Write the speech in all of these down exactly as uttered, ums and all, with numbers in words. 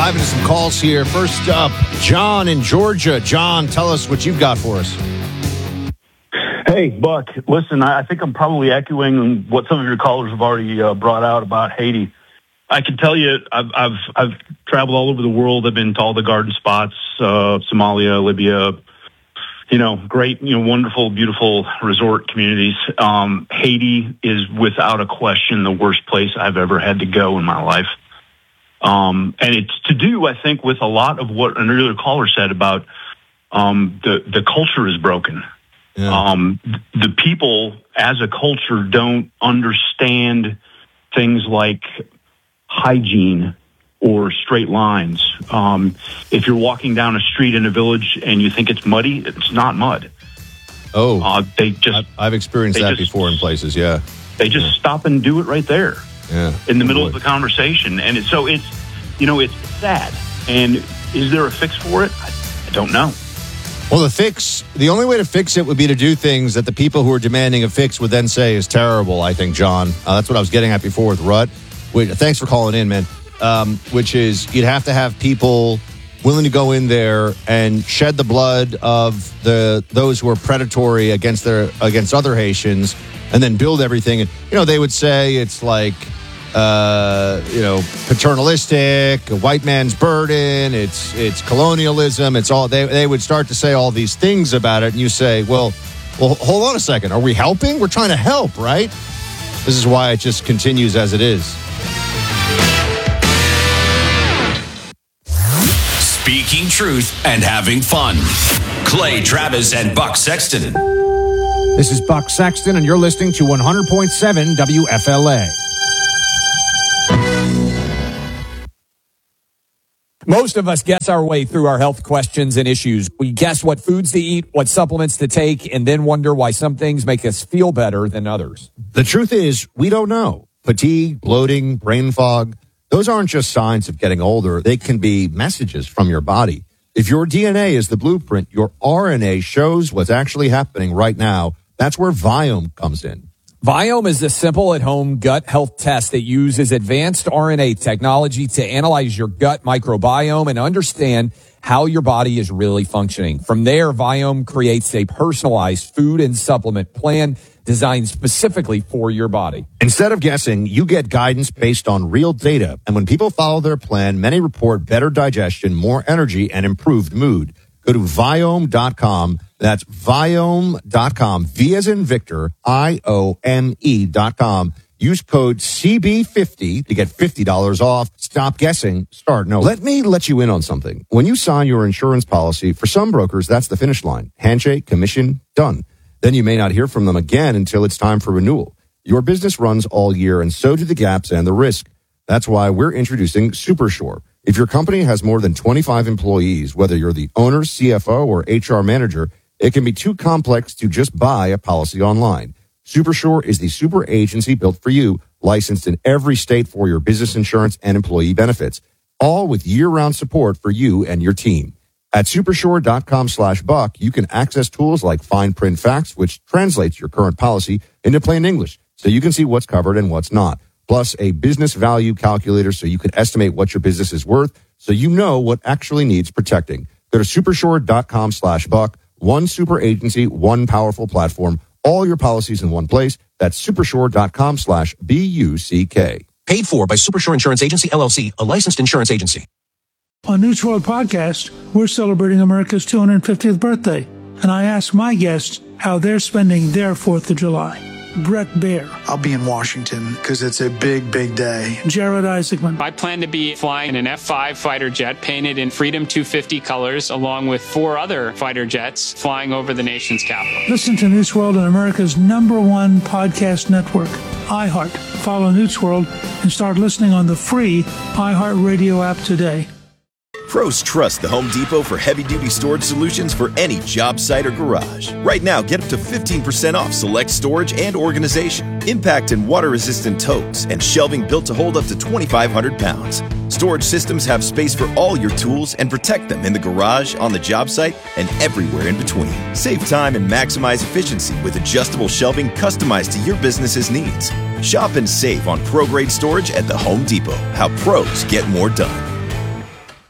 Dive into some calls here. First up, John in Georgia. John, tell us what you've got for us. Hey, Buck. Listen, I think I'm probably echoing what some of your callers have already uh, brought out about Haiti. I can tell you, I've, I've I've traveled all over the world. I've been to all the garden spots, uh, Somalia, Libya. You know, great, you know, wonderful, beautiful resort communities. Um, Haiti is without a question the worst place I've ever had to go in my life. Um, and it's to do, I think, with a lot of what an earlier caller said about um, the the culture is broken. Yeah. Um, the people as a culture don't understand things like hygiene or straight lines. Um, if you're walking down a street in a village and you think it's muddy, it's not mud. Oh, uh, they just I've experienced that just, before in places. Yeah, they just yeah. stop and do it right there. Yeah, in the middle of the conversation, and it, so it's you know it's sad. And is there a fix for it? I, I don't know. Well, the fix, the only way to fix it would be to do things that the people who are demanding a fix would then say is terrible, I think, John. Uh, that's what I was getting at before with Rut. Wait, thanks for calling in, man. Um, which is you'd have to have people willing to go in there and shed the blood of the those who are predatory against their against other Haitians and then build everything. And, you know, they would say it's like, uh, you know, paternalistic, a white man's burden, it's it's colonialism, it's all, they, they would start to say all these things about it, and you say, well, well, hold on a second, are we helping? We're trying to help, right? This is why it just continues as it is. Speaking truth and having fun. Clay Travis and Buck Sexton. This is Buck Sexton, and you're listening to one hundred point seven W F L A. Most of us guess our way through our health questions and issues. We guess what foods to eat, what supplements to take, and then wonder why some things make us feel better than others. The truth is, we don't know. Fatigue, bloating, brain fog, those aren't just signs of getting older. They can be messages from your body. If your D N A is the blueprint, your R N A shows what's actually happening right now. That's where Viome comes in. Viome is a simple at-home gut health test that uses advanced R N A technology to analyze your gut microbiome and understand how your body is really functioning. From there, Viome creates a personalized food and supplement plan designed specifically for your body. Instead of guessing, you get guidance based on real data. And when people follow their plan, many report better digestion, more energy, and improved mood. Go to Viome dot com. That's Viome dot com. V as in Victor, I O M E dot com. Use code C B fifty to get fifty dollars off. Stop guessing. Start knowing. Let me let you in on something. When you sign your insurance policy, for some brokers, that's the finish line. Handshake, commission, done. Then you may not hear from them again until it's time for renewal. Your business runs all year, and so do the gaps and the risk. That's why we're introducing SuperSure. If your company has more than twenty-five employees, whether you're the owner, C F O, or H R manager, it can be too complex to just buy a policy online. SuperSure is the super agency built for you, licensed in every state for your business insurance and employee benefits, all with year-round support for you and your team. At supersure dot com slash buck, you can access tools like fine print facts, which translates your current policy into plain English, so you can see what's covered and what's not. Plus a business value calculator so you can estimate what your business is worth, so you know what actually needs protecting. Go to supersure dot com slash buck. One super agency, one powerful platform, all your policies in one place. That's supersure dot com slash B U C K. Paid for by Supersure Insurance Agency, L L C, a licensed insurance agency. On News World Podcast, we're celebrating America's two hundred fiftieth birthday, and I asked my guests how they're spending their fourth of July. Brett Baer. I'll be in Washington because it's a big, big day. Jared Isaacman. I plan to be flying an F five fighter jet painted in Freedom two fifty colors, along with four other fighter jets flying over the nation's capital. Listen to News World on America's number one podcast network, iHeart. Follow News World and start listening on the free iHeart Radio app today. Pros trust the Home Depot for heavy-duty storage solutions for any job site or garage. Right now, get up to fifteen percent off select storage and organization, impact and water-resistant totes, and shelving built to hold up to twenty-five hundred pounds. Storage systems have space for all your tools and protect them in the garage, on the job site, and everywhere in between. Save time and maximize efficiency with adjustable shelving customized to your business's needs. Shop and save on pro-grade storage at the Home Depot. How pros get more done.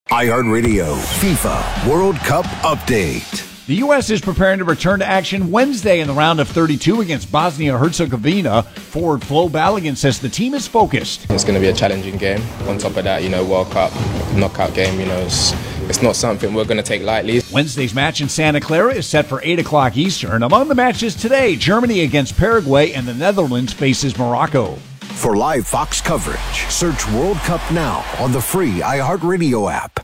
iHeartRadio FIFA World Cup Update. The U S is preparing to return to action Wednesday in the round of thirty-two against Bosnia-Herzegovina. Forward Flo Balogun says the team is focused. It's going to be a challenging game. On top of that, you know, World Cup knockout game, you know, it's, it's not something we're going to take lightly. Wednesday's match in Santa Clara is set for eight o'clock Eastern. Among the matches today, Germany against Paraguay and the Netherlands faces Morocco. For live Fox coverage, search World Cup now on the free iHeartRadio app.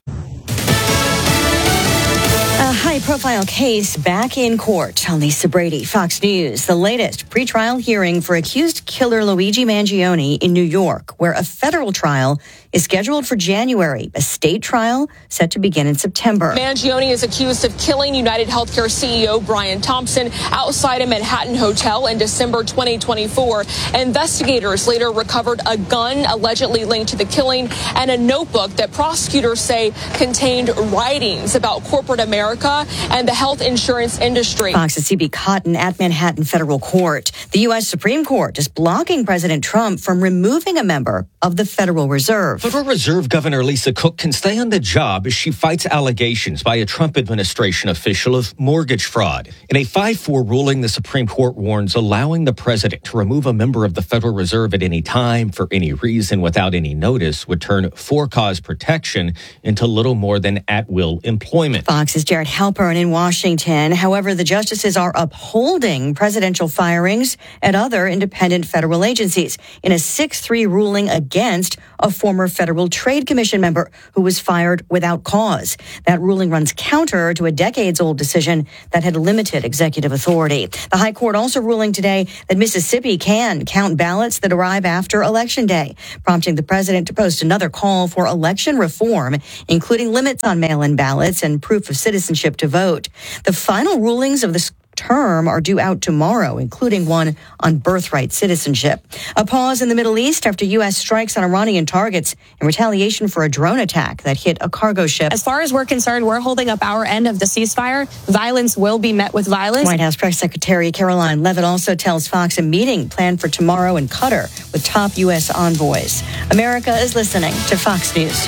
A high-profile case back in court. Lisa Brady, Fox News. The latest pretrial hearing for accused killer Luigi Mangione in New York, where a federal trial is scheduled for January. A state trial set to begin in September. Mangione is accused of killing United Healthcare C E O Brian Thompson outside a Manhattan hotel in December twenty twenty-four. Investigators later recovered a gun allegedly linked to the killing and a notebook that prosecutors say contained writings about corporate America and the health insurance industry. Fox's C B Cotton at Manhattan Federal Court. The U S Supreme Court is blocking President Trump from removing a member of the Federal Reserve. Federal Reserve Governor Lisa Cook can stay on the job as she fights allegations by a Trump administration official of mortgage fraud. In a five four ruling, the Supreme Court warns allowing the president to remove a member of the Federal Reserve at any time for any reason without any notice would turn for-cause protection into little more than at-will employment. Fox's Jared Halpern in Washington. However, the justices are upholding presidential firings at other independent federal agencies in a six three ruling against a former Federal Trade Commission member who was fired without cause. That ruling runs counter to a decades-old decision that had limited executive authority. The High Court also ruling today that Mississippi can count ballots that arrive after Election Day, prompting the president to post another call for election reform, including limits on mail-in ballots and proof of citizenship to vote. The final rulings of this term are due out tomorrow, including one on birthright citizenship. A pause in the Middle East after U S strikes on Iranian targets in retaliation for a drone attack that hit a cargo ship. As far as we're concerned, we're holding up our end of the ceasefire. Violence will be met with violence. White House Press Secretary Caroline Leavitt also tells Fox a meeting planned for tomorrow in Qatar with top U S envoys. America is listening to Fox News.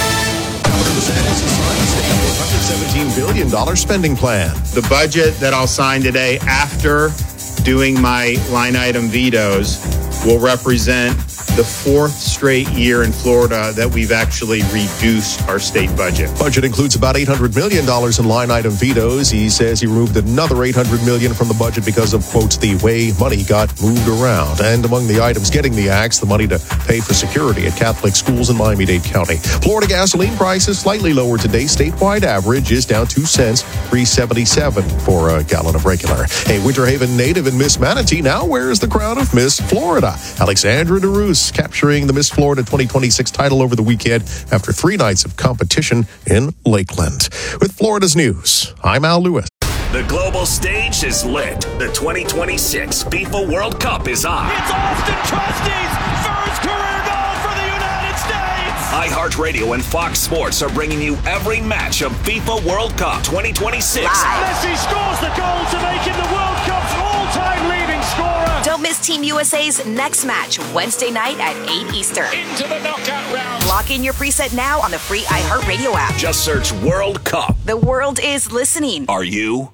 one hundred seventeen billion dollars spending plan. The budget that I'll sign today after doing my line item vetoes will represent the fourth straight year in Florida that we've actually reduced our state budget. Budget includes about eight hundred million dollars in line item vetoes. He says he removed another eight hundred million dollars from the budget because of, quotes, the way money got moved around. And among the items getting the axe, the money to pay for security at Catholic schools in Miami-Dade County. Florida gasoline prices slightly lower today. Statewide average is down two cents, three seventy-seven for a gallon of regular. A Winter Haven native and Miss Manatee now wears the crown of Miss Florida. Alexandra DeRoos capturing the Miss Florida twenty twenty-six title over the weekend after three nights of competition in Lakeland. With Florida's news, I'm Al Lewis. The global stage is lit. The twenty twenty-six FIFA World Cup is on. It's Austin Trusty's first career goal for the United States. iHeartRadio and Fox Sports are bringing you every match of FIFA World Cup twenty twenty-six. Live. Messi scores the goal to make him the World Cup's all-time leading scorer. Don't miss Team U S A's next match Wednesday night at eight Eastern. Into the knockout round. Lock in your preset now on the free iHeartRadio app. Just search World Cup. The world is listening. Are you?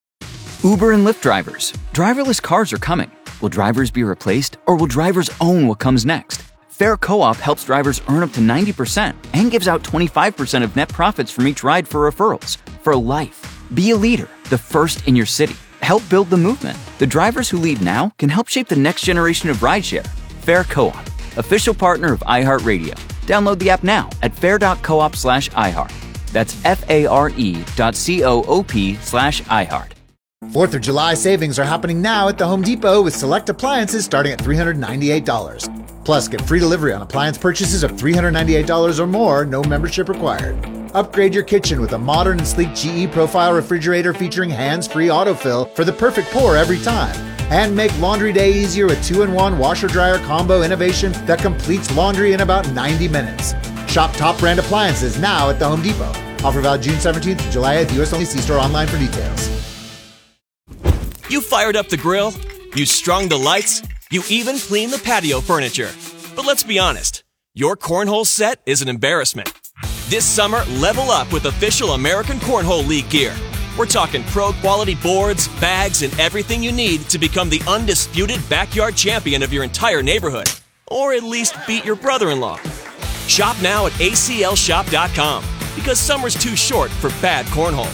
Uber and Lyft drivers. Driverless cars are coming. Will drivers be replaced, or will drivers own what comes next? Fair Co-op helps drivers earn up to ninety percent and gives out twenty-five percent of net profits from each ride for referrals. For life. Be a leader, the first in your city. Help build the movement. The drivers who lead now can help shape the next generation of rideshare. Fair Co-op, official partner of iHeartRadio. Download the app now at fair.coop slash iHeart. That's F-A-R-E dot C-O-O-P slash iHeart. fourth of July savings are happening now at the Home Depot with select appliances starting at three hundred ninety-eight dollars. Plus, get free delivery on appliance purchases of three hundred ninety-eight dollars or more, no membership required. Upgrade your kitchen with a modern and sleek G E Profile refrigerator featuring hands-free autofill for the perfect pour every time. And make laundry day easier with two in one washer-dryer combo innovation that completes laundry in about ninety minutes. Shop top brand appliances now at the Home Depot. Offer valid June seventeenth to July eighth. U S only. See store online for details. You fired up the grill, you strung the lights, you even cleaned the patio furniture. But let's be honest, your cornhole set is an embarrassment. This summer, level up with official American Cornhole League gear. We're talking pro-quality boards, bags, and everything you need to become the undisputed backyard champion of your entire neighborhood. Or at least beat your brother-in-law. Shop now at A C L shop dot com, because summer's too short for bad cornhole.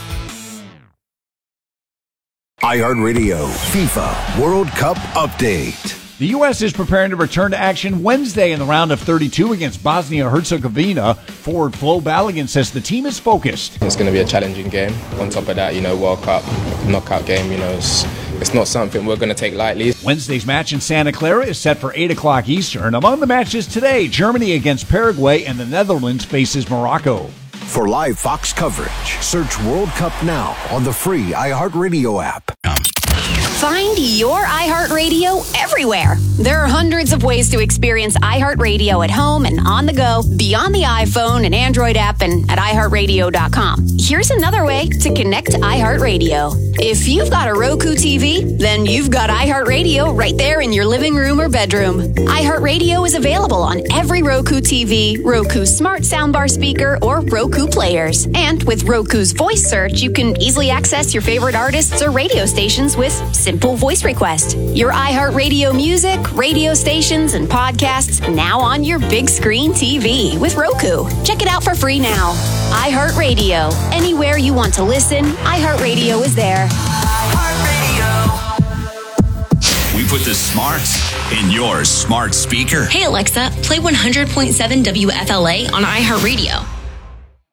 iHeartRadio FIFA World Cup Update. The U S is preparing to return to action Wednesday in the round of thirty-two against Bosnia-Herzegovina. Forward Flo Balogun says the team is focused. It's going to be a challenging game. On top of that, you know, World Cup, knockout game, you know, it's, it's not something we're going to take lightly. Wednesday's match in Santa Clara is set for eight o'clock Eastern. Among the matches today, Germany against Paraguay and the Netherlands faces Morocco. For live Fox coverage, search World Cup now on the free iHeartRadio app. Find your iHeartRadio everywhere. There are hundreds of ways to experience iHeartRadio at home and on the go, beyond the iPhone and Android app and at i heart radio dot com. Here's another way to connect to iHeartRadio. If you've got a Roku T V, then you've got iHeartRadio right there in your living room or bedroom. iHeartRadio is available on every Roku T V, Roku smart soundbar speaker, or Roku players. And with Roku's voice search, you can easily access your favorite artists or radio stations with simple voice request. Your iHeartRadio music, radio stations, and podcasts now on your big screen T V with Roku. Check it out for free now. iHeartRadio. Anywhere you want to listen, iHeartRadio is there. We put the smarts in your smart speaker. Hey Alexa, play one hundred point seven W F L A on iHeartRadio.